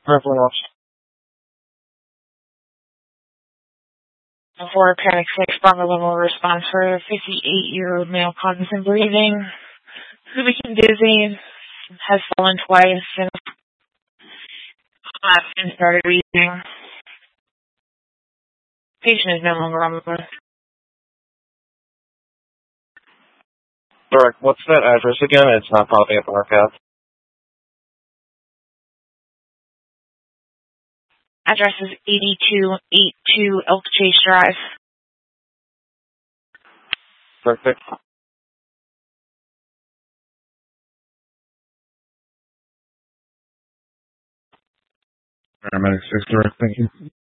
Roughly off. For a panic 6 Bravo level response for a 58-year-old male cognizant breathing, who became dizzy, has fallen twice, and collapsed and started breathing. Patient is no longer on the list. Alright, what's that address again? It's not popping up on our path. Address is 8282 Elk Chase Drive. Perfect. Paramedic 6 direct, thank you.